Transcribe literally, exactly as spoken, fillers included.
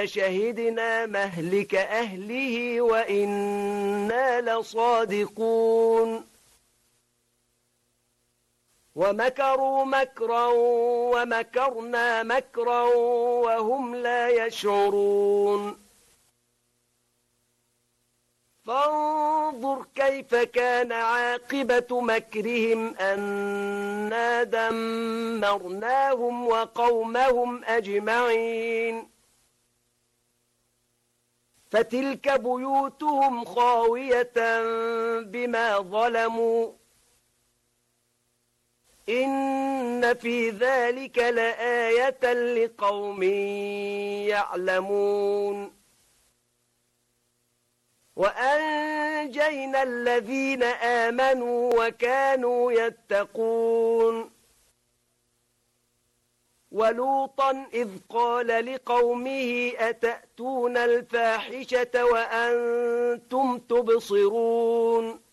إنا شهدنا مهلك أهله وإنا لصادقون ومكروا مكرا ومكرنا مكرا وهم لا يشعرون فانظر كيف كان عاقبة مكرهم أنا دمرناهم وقومهم أجمعين فتلك بيوتهم خاوية بما ظلموا إن في ذلك لآية لقوم يعلمون وأنجينا الذين آمنوا وكانوا يتقون ولوطا إذ قال لقومه أتأتون الفاحشة وأنتم تبصرون